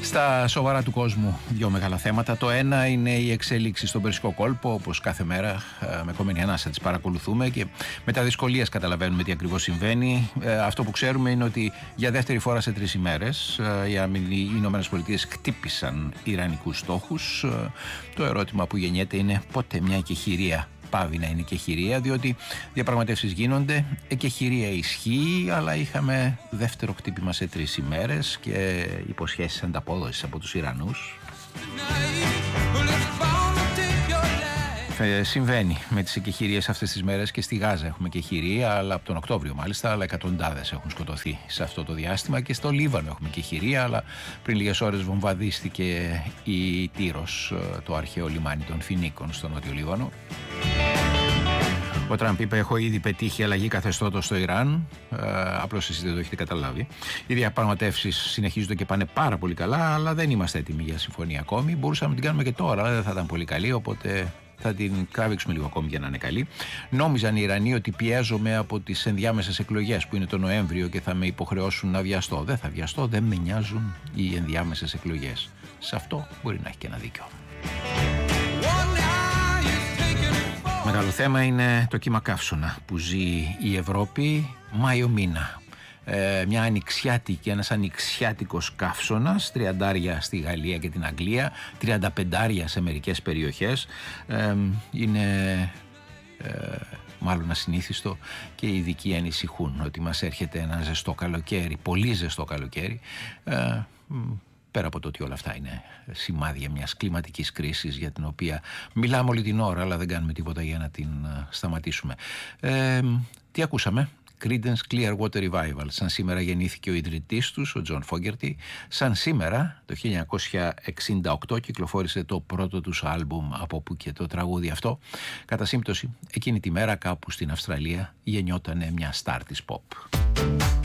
Στα σοβαρά του κόσμου, δύο μεγάλα θέματα. Το ένα είναι η εξέλιξη στον Περσικό κόλπο, όπως κάθε μέρα με κομμένη ανάσα τις παρακολουθούμε και με τα δυσκολίες καταλαβαίνουμε τι ακριβώς συμβαίνει. Αυτό που ξέρουμε είναι ότι για δεύτερη φορά σε 3 ημέρες οι Ηνωμένες Πολιτείες χτύπησαν ιρανικούς στόχους. Το ερώτημα που γεννιέται είναι πότε μια εκεχηρία πάβει να είναι εκεχηρία, διότι διαπραγματεύσεις γίνονται, εκεχηρία ισχύει, αλλά είχαμε δεύτερο χτύπημα σε 3 ημέρες και υποσχέσεις ανταπόδοσης από τους Ιρανούς. Συμβαίνει με τις εκεχηρίες αυτές τις μέρες και στη Γάζα έχουμε εκεχηρία, αλλά από τον Οκτώβριο μάλιστα, αλλά εκατοντάδες έχουν σκοτωθεί σε αυτό το διάστημα, και στο Λίβανο έχουμε εκεχηρία, αλλά πριν λίγες ώρες βομβαρδίστηκε η Τύρος, το αρχαίο λιμάνι των Φινίκων στο Νότιο Λίβανο. Ο Τραμπ είπε: έχω ήδη πετύχει αλλαγή καθεστώτος στο Ιράν. Απλώς εσείς δεν το έχετε καταλάβει. Οι διαπραγματεύσεις συνεχίζονται και πάνε πάρα πολύ καλά, αλλά δεν είμαστε έτοιμοι για συμφωνία ακόμη. Μπορούσαμε να την κάνουμε και τώρα, αλλά δεν θα ήταν πολύ καλή, οπότε θα την τράβηξουμε λίγο ακόμη για να είναι καλή. Νόμιζαν οι Ιρανοί ότι πιέζομαι από τις ενδιάμεσες εκλογές που είναι το Νοέμβριο και θα με υποχρεώσουν να βιαστώ. Δεν θα βιαστώ, δεν με νοιάζουν οι ενδιάμεσες εκλογές. Σε αυτό μπορεί να έχει και ένα δίκιο. Μεγάλο θέμα είναι το κύμα καύσωνα που ζει η Ευρώπη Μάιο μήνα. Μια ανοιξιάτικη, ένας ανοιξιάτικος καύσωνας, 30 στη Γαλλία και την Αγγλία, 35 σε μερικές περιοχές. Είναι μάλλον ασυνήθιστο και οι ειδικοί ανησυχούν ότι μας έρχεται ένα ζεστό καλοκαίρι, πολύ ζεστό καλοκαίρι. Πέρα από το ότι όλα αυτά είναι σημάδια μιας κλιματικής κρίσης για την οποία μιλάμε όλη την ώρα, αλλά δεν κάνουμε τίποτα για να την σταματήσουμε. Τι ακούσαμε? Creedence Clearwater Revival. Σαν σήμερα γεννήθηκε ο ιδρυτής τους, ο Τζον Φόγκερτι. Σαν σήμερα, το 1968, κυκλοφόρησε το πρώτο τους άλμπουμ, από που και το τραγούδι αυτό. Κατά σύμπτωση, εκείνη τη μέρα κάπου στην Αυστραλία γεννιότανε μια στάρ της pop.